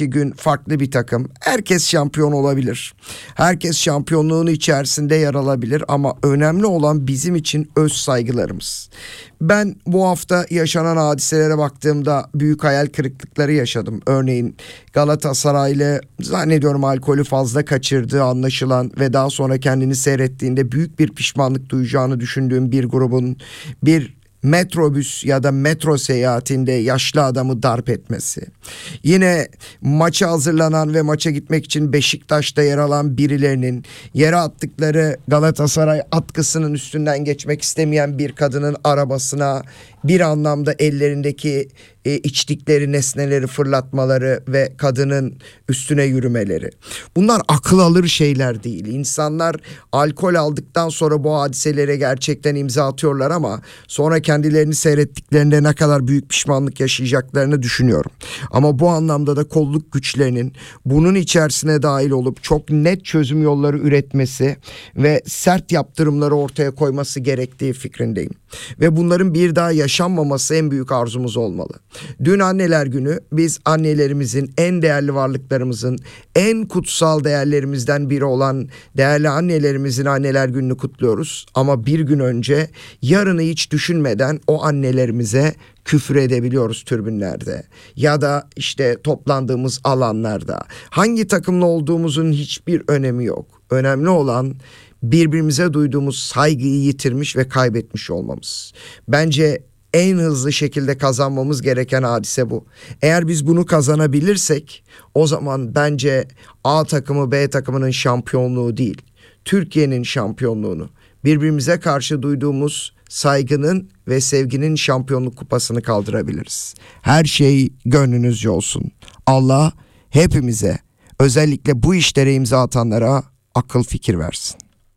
sonraki gün farklı bir takım. Herkes şampiyon olabilir. Herkes şampiyonluğun içerisinde yer alabilir ama önemli olan bizim için öz saygılarımız. Ben bu hafta yaşanan hadiselere baktığımda büyük hayal kırıklıkları yaşadım. Örneğin Galatasaraylı zannediyorum alkolü fazla kaçırdığı anlaşılan ve daha sonra kendini seyrettiğinde büyük bir pişmanlık duyacağını düşündüğüm bir grubun bir metrobüs ya da metro seyahatinde yaşlı adamı darp etmesi. Yine maça hazırlanan ve maça gitmek için Beşiktaş'ta yer alan birilerinin yere attıkları Galatasaray atkısının üstünden geçmek istemeyen bir kadının arabasına bir anlamda ellerindeki içtikleri nesneleri fırlatmaları ve kadının üstüne yürümeleri. Bunlar akıl alır şeyler değil. İnsanlar alkol aldıktan sonra bu hadiselere gerçekten imza atıyorlar ama sonra kendilerini seyrettiklerinde ne kadar büyük pişmanlık yaşayacaklarını düşünüyorum. Ama bu anlamda da kolluk güçlerinin bunun içerisine dahil olup çok net çözüm yolları üretmesi ve sert yaptırımları ortaya koyması gerektiği fikrindeyim. Ve bunların bir daha yaşanmaması en büyük arzumuz olmalı. Dün Anneler Günü, biz annelerimizin, en değerli varlıklarımızın, en kutsal değerlerimizden biri olan değerli annelerimizin Anneler Günü'nü kutluyoruz. Ama bir gün önce yarını hiç düşünmeden o annelerimize küfür edebiliyoruz tribünlerde ya da işte toplandığımız alanlarda. Hangi takımla olduğumuzun hiçbir önemi yok. Önemli olan birbirimize duyduğumuz saygıyı yitirmiş ve kaybetmiş olmamız. Bence en hızlı şekilde kazanmamız gereken hadise bu. Eğer biz bunu kazanabilirsek o zaman bence A takımı B takımının şampiyonluğu değil, Türkiye'nin şampiyonluğunu, birbirimize karşı duyduğumuz saygının ve sevginin şampiyonluk kupasını kaldırabiliriz. Her şey gönlünüzce olsun. Allah hepimize, özellikle bu işlere imza atanlara akıl fikir versin.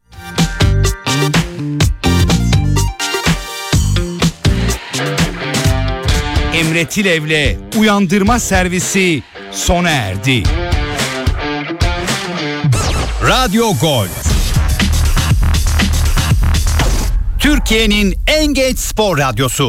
Emre Tilev'le Uyandırma Servisi sona erdi. Radyo Gol, Türkiye'nin en genç spor radyosu.